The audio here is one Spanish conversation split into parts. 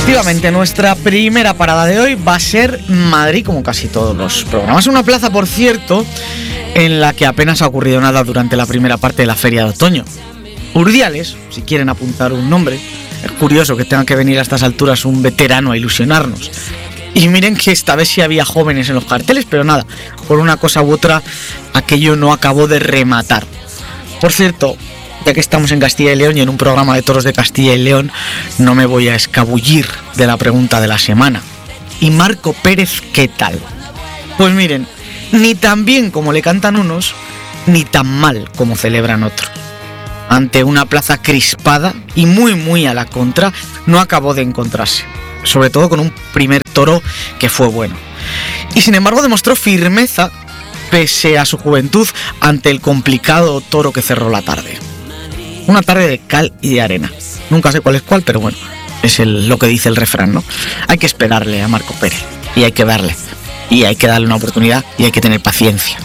Efectivamente, nuestra primera parada de hoy va a ser Madrid, como casi todos los programas. Una plaza, por cierto, en la que apenas ha ocurrido nada durante la primera parte de la Feria de Otoño. Urdiales, si quieren apuntar un nombre. Es curioso que tenga que venir a estas alturas un veterano a ilusionarnos. Y miren que esta vez sí había jóvenes en los carteles, pero nada, por una cosa u otra, aquello no acabó de rematar. Por cierto, ya que estamos en Castilla y León y en un programa de toros de Castilla y León, no me voy a escabullir de la pregunta de la semana. ¿Y Marco Pérez qué tal? Pues miren, ni tan bien como le cantan unos, ni tan mal como celebran otros. Ante una plaza crispada y muy a la contra, no acabó de encontrarse. Sobre todo con un primer toro que fue bueno. Y sin embargo demostró firmeza pese a su juventud ante el complicado toro que cerró la tarde. Una tarde de cal y de arena. Nunca sé cuál es cuál, pero bueno, es lo que dice el refrán, ¿no? Hay que esperarle a Marco Pérez y hay que verle. Y hay que darle una oportunidad y hay que tener paciencia.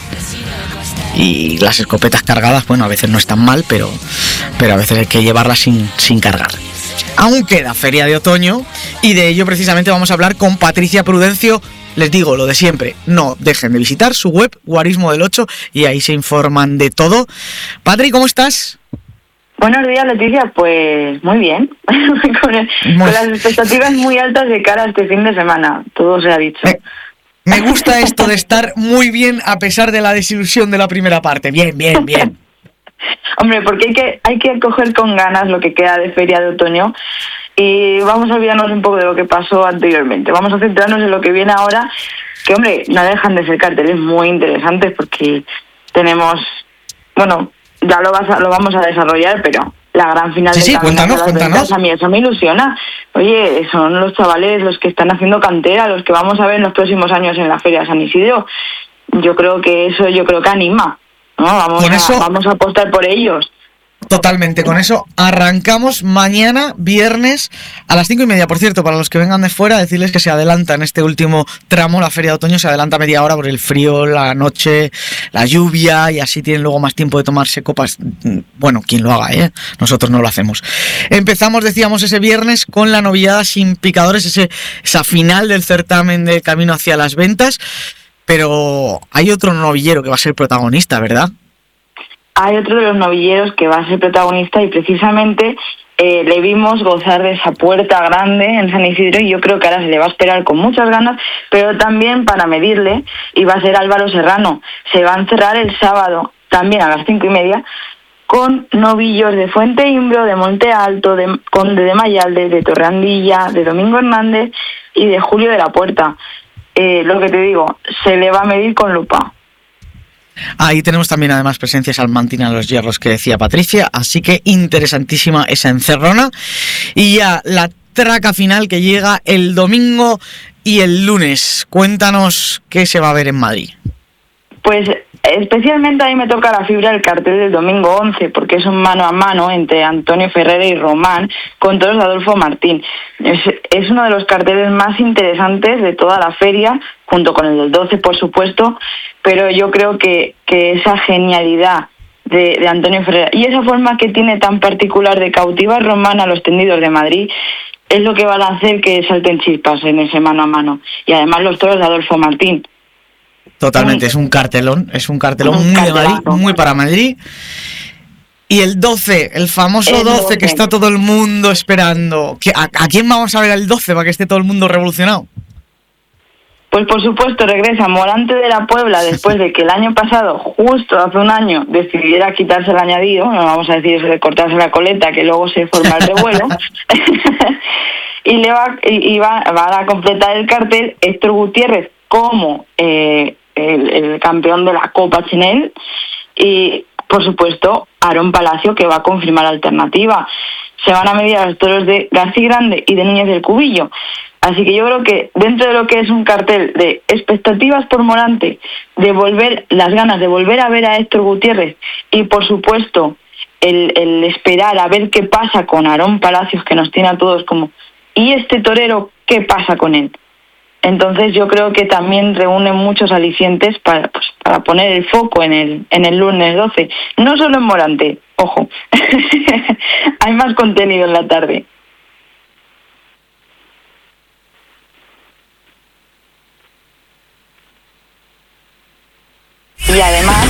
Y las escopetas cargadas, bueno, a veces no están mal, pero a veces hay que llevarlas sin cargar. Aún queda Feria de Otoño y de ello precisamente vamos a hablar con Patricia Prudencio. Les digo lo de siempre, no dejen de visitar su web Guarismo del 8 y ahí se informan de todo. Patri, ¿cómo estás? Buenos días, Leticia. Pues muy bien, con las expectativas muy altas de cara a este fin de semana, todo se ha dicho. Me gusta esto de estar muy bien a pesar de la desilusión de la primera parte. Bien. Hombre, porque hay que coger con ganas lo que queda de Feria de Otoño y vamos a olvidarnos un poco de lo que pasó anteriormente. Vamos a centrarnos en lo que viene ahora, que hombre, no dejan de ser carteles muy interesantes porque tenemos, bueno, ya lo vamos a desarrollar, pero la gran final sí, cuéntanos. A mí eso me ilusiona. Oye, son los chavales los que están haciendo cantera, los que vamos a ver en los próximos años en la Feria de San Isidro. Yo creo que anima, ¿no? Vamos a apostar por ellos. Totalmente, con eso arrancamos mañana, viernes, a las 5:30. Por cierto, para los que vengan de fuera, decirles que se adelanta en este último tramo, la Feria de Otoño se adelanta media hora por el frío, la noche, la lluvia, y así tienen luego más tiempo de tomarse copas. Bueno, quien lo haga, nosotros no lo hacemos. Empezamos, decíamos, ese viernes con la novillada sin picadores, esa final del certamen del Camino hacia las Ventas, pero hay otro novillero que va a ser protagonista, ¿verdad? Hay otro de los novilleros que va a ser protagonista y precisamente le vimos gozar de esa puerta grande en San Isidro y yo creo que ahora se le va a esperar con muchas ganas, pero también para medirle, y va a ser Álvaro Serrano. Se va a encerrar el sábado, también a las 5:30, con novillos de Fuente Imbro, de Monte Alto, de Conde de Mayalde, de Torreandilla, de Domingo Hernández y de Julio de la Puerta. Lo que te digo, se le va a medir con lupa. Ahí tenemos también además presencia salmantina de los hierros que decía Patricia, así que interesantísima esa encerrona. Y ya la traca final que llega el domingo y el lunes. Cuéntanos qué se va a ver en Madrid. Pues especialmente a mí me toca la fibra del cartel del domingo 11, porque es un mano a mano entre Antonio Ferrera y Román con toros de Adolfo Martín. Es uno de los carteles más interesantes de toda la feria, junto con el del 12, por supuesto, pero yo creo que esa genialidad de Antonio Ferrera y esa forma que tiene tan particular de cautivar Román a los tendidos de Madrid es lo que va a hacer que salten chispas en ese mano a mano. Y además los toros de Adolfo Martín. Totalmente, es un cartelón muy de Madrid, muy para Madrid. Y el 12, el famoso 12 que está todo el mundo esperando. ¿A quién vamos a ver el 12 para que esté todo el mundo revolucionado? Pues por supuesto regresa Morante de la Puebla después de que el año pasado, justo hace un año, decidiera quitarse el añadido, no vamos a decir eso de cortarse la coleta, que luego se forma el revuelo. y va a completar el cartel Héctor Gutiérrez como el campeón de la Copa Chenel y por supuesto Aarón Palacio, que va a confirmar la alternativa. Se van a medir a los toros de García Grande y de Núñez del Cubillo. Así que yo creo que dentro de lo que es un cartel de expectativas por Morante, las ganas de volver a ver a Héctor Gutiérrez y por supuesto el esperar a ver qué pasa con Aarón Palacios, que nos tiene a todos como ¿y este torero qué pasa con él? Entonces yo creo que también reúne muchos alicientes para poner el foco en el lunes 12. No solo en Morante, ojo, hay más contenido en la tarde. Y además...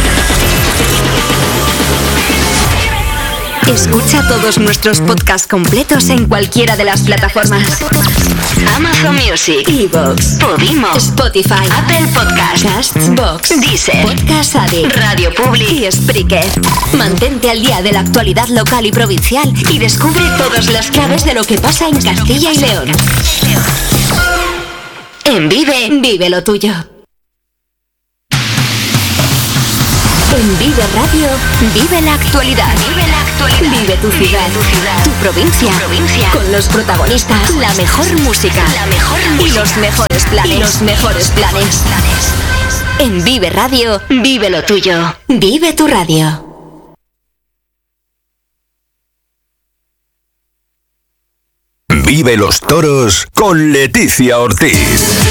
Escucha todos nuestros podcasts completos en cualquiera de las plataformas: Amazon Music, iVoox, Podimo, Spotify, Apple Podcasts, Castbox, Deezer, Podcast Addict, Radio Public y Spreaker. Mantente al día de la actualidad local y provincial y descubre todas las claves de lo que pasa en Castilla y León. En Vive lo tuyo. En Vive Radio, vive la actualidad. Vive tu ciudad, tu provincia, con los protagonistas, la mejor música y los mejores planes. En Vive Radio, vive lo tuyo. Vive tu radio. Vive los toros con Leticia Ortiz.